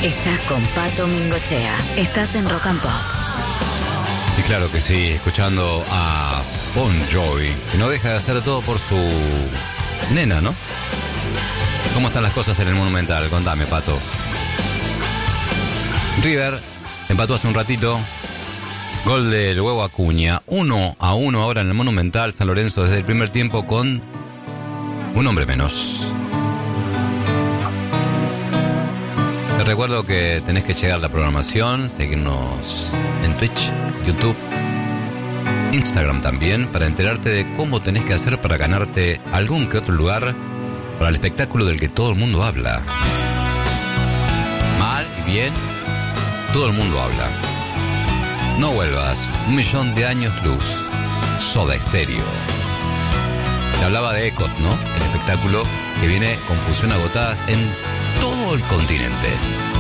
Estás con Pato Mingochea. Estás en Rock and Pop. Y claro que sí, escuchando a Bon Jovi, que no deja de hacer todo por su nena, ¿no? ¿Cómo están las cosas en el Monumental? Contame, Pato. River empató hace un ratito. Gol del Huevo Acuña. 1-1 ahora en el Monumental. San Lorenzo desde el primer tiempo con un hombre menos. Te recuerdo que tenés que llegar a la programación, seguirnos en Twitch, YouTube, Instagram también, para enterarte de cómo tenés que hacer para ganarte algún que otro lugar para el espectáculo del que todo el mundo habla. Mal y bien, todo el mundo habla. No vuelvas, 1.000.000 de años luz. Soda Stereo. Te hablaba de Ecos, ¿no? El espectáculo que viene con función agotadas en todo el continente.